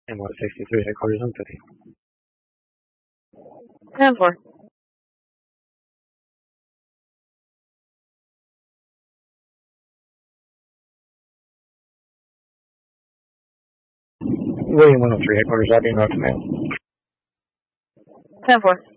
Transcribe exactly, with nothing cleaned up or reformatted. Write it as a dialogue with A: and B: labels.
A: M R sixty-three, headquarters on thirty.
B: ten four.
A: William one oh three, headquarters lobby, North Mail.
B: ten four.